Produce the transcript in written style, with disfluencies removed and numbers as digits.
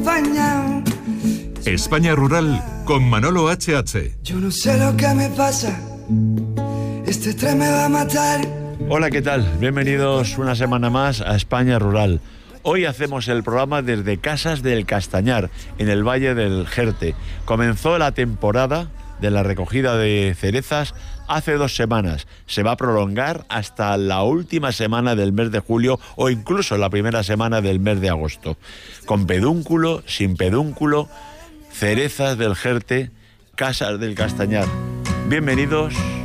acompañado. España Rural con Manolo HH. Yo no sé lo que me pasa, este tren me va a matar. Hola, ¿qué tal? Bienvenidos una semana más a España Rural. Hoy hacemos el programa desde Casas del Castañar, en el Valle del Jerte. Comenzó la temporada de la recogida de cerezas hace 2 semanas. Se va a prolongar hasta la última semana del mes de julio o incluso la primera semana del mes de agosto. Con pedúnculo, sin pedúnculo, cerezas del Jerte, Casas del Castañar. Bienvenidos